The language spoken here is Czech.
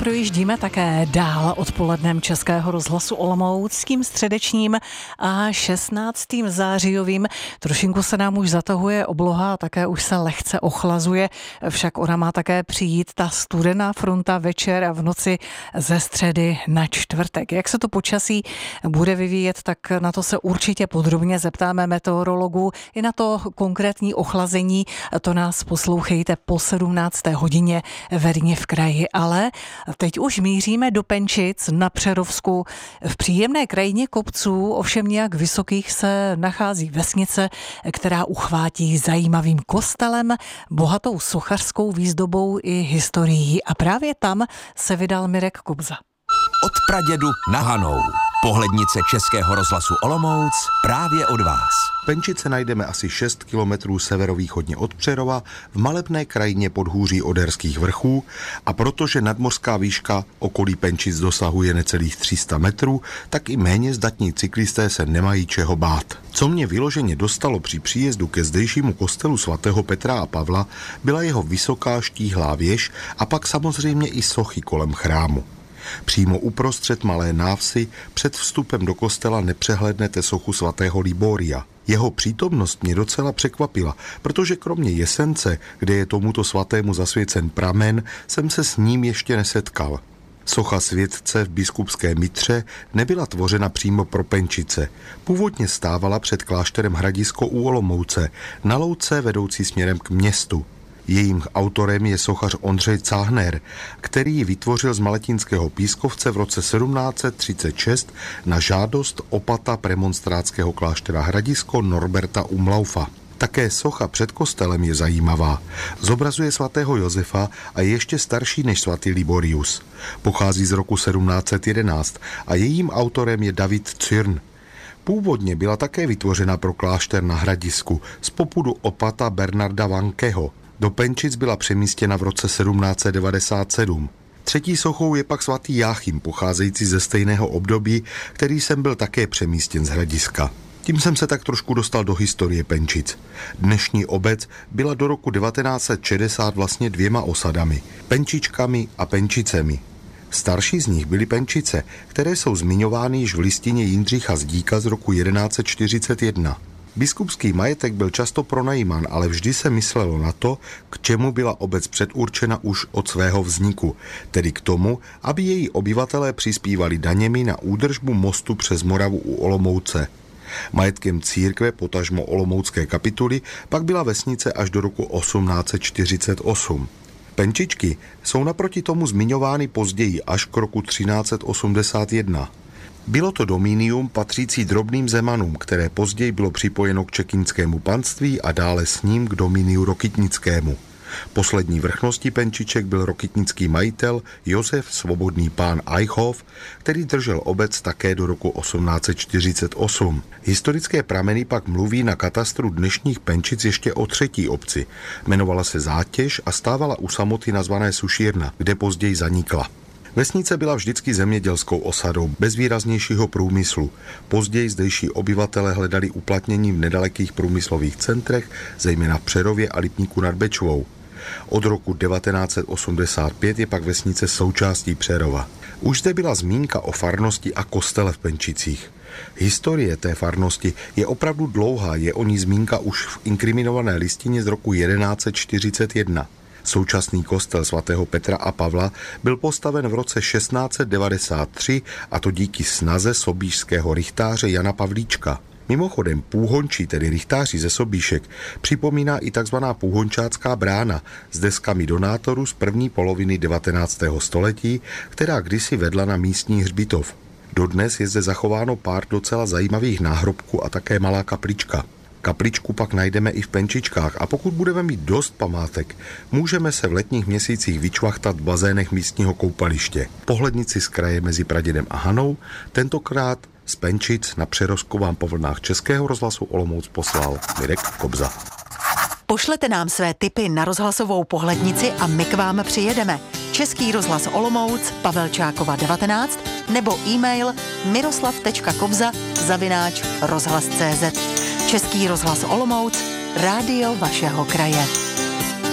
projíždíme také dál odpolednem Českého rozhlasu Olomouc s tím středečním a 16. zářijovým. Trošinku se nám už zatahuje obloha a také už se lehce ochlazuje, však ona má také přijít ta studená fronta večer a v noci ze středy na čtvrtek. Jak se to počasí bude vyvíjet, tak na to se určitě podrobně zeptáme meteorologů. I na to konkrétní ochlazení, to nás poslouchejte po 17. hodině ve dni v kraji. Ale teď už míříme do Penčic na Přerovsku. V příjemné krajině kopců, ovšem nějak vysokých, se nachází vesnice, která uchvátí zajímavým kostelem, bohatou sochařskou výzdobou i historií. A právě tam se vydal Mirek Kobza. Od pradědu na Hanou. Pohlednice Českého rozhlasu Olomouc právě od vás. Penčice najdeme asi 6 kilometrů severovýchodně od Přerova v malebné krajině podhůří Oderských vrchů a protože nadmořská výška okolí Penčic dosahuje necelých 300 metrů, tak i méně zdatní cyklisté se nemají čeho bát. Co mě vyloženě dostalo při příjezdu ke zdejšímu kostelu svatého Petra a Pavla, byla jeho vysoká štíhlá věž a pak samozřejmě i sochy kolem chrámu. Přímo uprostřed malé návsi před vstupem do kostela nepřehlednete sochu svatého Liboria. Jeho přítomnost mě docela překvapila, protože kromě jesence, kde je tomuto svatému zasvěcen pramen, jsem se s ním ještě nesetkal. Socha světce v biskupské mitře nebyla tvořena přímo pro Penčice. Původně stávala před klášterem Hradisko u Olomouce, na louce vedoucí směrem k městu. Jejím autorem je sochař Ondřej Cáhner, který ji vytvořil z maletinského pískovce v roce 1736 na žádost opata premonstrátského kláštera Hradisko Norberta Umlaufa. Také socha před kostelem je zajímavá. Zobrazuje svatého Josefa a je ještě starší než svatý Liborius. Pochází z roku 1711 a jejím autorem je David Cyrn. Původně byla také vytvořena pro klášter na Hradisku z popudu opata Bernarda Vankeho. Do Penčic byla přemístěna v roce 1797. Třetí sochou je pak svatý Jáchym, pocházející ze stejného období, který sem byl také přemístěn z Hradiska. Tím jsem se tak trošku dostal do historie Penčic. Dnešní obec byla do roku 1960 vlastně dvěma osadami, Penčičkami a Penčicemi. Starší z nich byly Penčice, které jsou zmiňovány již v listině Jindřicha Zdíka z roku 1141. Biskupský majetek byl často pronajímán, ale vždy se myslelo na to, k čemu byla obec předurčena už od svého vzniku, tedy k tomu, aby její obyvatelé přispívali daněmi na údržbu mostu přes Moravu u Olomouce. Majetkem církve, potažmo olomoucké kapituly, pak byla vesnice až do roku 1848. Penčičky jsou naproti tomu zmiňovány později až k roku 1381. Bylo to dominium patřící drobným zemanům, které později bylo připojeno k čekínskému panství a dále s ním k dominiu rokytnickému. Poslední vrchnosti Penčiček byl rokytnický majitel Josef Svobodný pán Eichhoff, který držel obec také do roku 1848. Historické prameny pak mluví na katastru dnešních Penčic ještě o třetí obci. Jmenovala se Zátěž a stávala u samoty nazvané Sušírna, kde později zanikla. Vesnice byla vždycky zemědělskou osadou, bez výraznějšího průmyslu. Později zdejší obyvatelé hledali uplatnění v nedalekých průmyslových centrech, zejména v Přerově a Lipníku nad Bečvou. Od roku 1985 je pak vesnice součástí Přerova. Už zde byla zmínka o farnosti a kostele v Penčicích. Historie té farnosti je opravdu dlouhá, je o ní zmínka už v inkriminované listině z roku 1141. Současný kostel svatého Petra a Pavla byl postaven v roce 1693 a to díky snaze sobíšského rychtáře Jana Pavlíčka. Mimochodem půhončí, tedy rychtáři ze Sobíšek, připomíná i tzv. Půhončácká brána s deskami donátorů z první poloviny 19. století, která kdysi vedla na místní hřbitov. Dodnes je zde zachováno pár docela zajímavých náhrobků a také malá kaplička. Kapličku pak najdeme i v Penčičkách a pokud budeme mít dost památek, můžeme se v letních měsících vyčvachtat v bazénech místního koupaliště. Pohlednici z kraje mezi Pradědem a Hanou, tentokrát z Penčic na Přerovsku vám po vlnách Českého rozhlasu Olomouc poslal Mirek Kobza. Pošlete nám své tipy na rozhlasovou pohlednici a my k vám přijedeme. Český rozhlas Olomouc, Pavelčákova 19 nebo e-mail miroslav.kobza@rozhlas.cz. Český rozhlas Olomouc, rádio vašeho kraje.